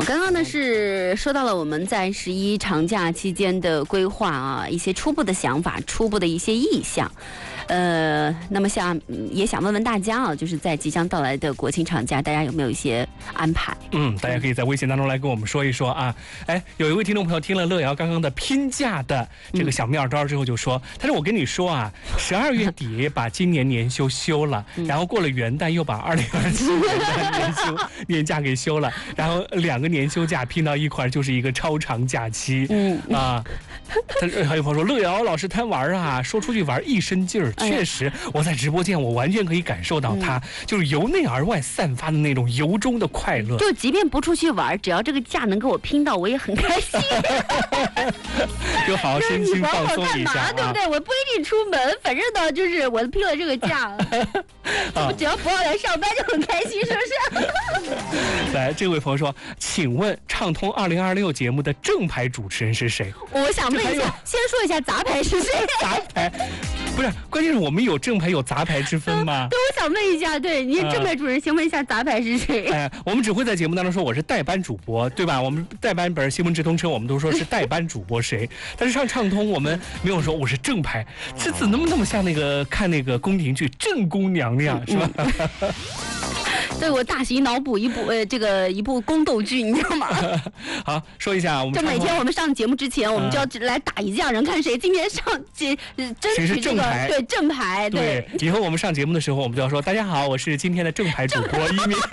刚刚呢是说到了我们在11长假期间的规划啊，一些初步的想法，初步的一些意向。那么也想问问大家啊，就是在即将到来的国庆长假，大家有没有一些安排？ 大家可以在微信当中来跟我们说一说啊。有一位听众朋友听了乐瑶刚刚的拼假的这个小妙招之后就说，他说我跟你说啊，12月底把今年年休休了，然后过了元旦又把2027年的年假给休了，然后2个年休假拼到一块就是一个超长假期。还有朋友说乐瑶老师贪玩啊，说出去玩一身劲儿。确实，我在直播间我完全可以感受到他就是由内而外散发的那种由衷的快乐。 就即便不出去玩，只要这个假能给我拼到，我也很开心。 就好好身心放松一下， 对不对？我不一定出门，反正呢，就是我拼了这个假，我只要不要来上班就很开心，是不是？ 来，这位朋友说，请问畅通2026节目的正牌主持人是谁？ 我想问一下，先说一下杂牌是谁？ 杂牌不是，关键是我们有正牌有杂牌之分吗？ 对，我想问一下，对你正牌主持人，先问一下杂牌是谁？ 我们只会在节目当中说我是代班主播，对吧？我们代班本新闻直通车，我们都说是代班主播谁，但是上畅通我们没有说我是正牌，这怎么那么像那个看那个宫廷剧《正宫娘娘》是吧？ 对，我大型脑补一部宫斗剧，你知道吗？ 好，说一下我们就每天我们上节目之前，我们就要来打一架人，看谁今天争取这个对正牌。对， 以后我们上节目的时候，我们就要说大家好，我是今天的正牌主播一鸣。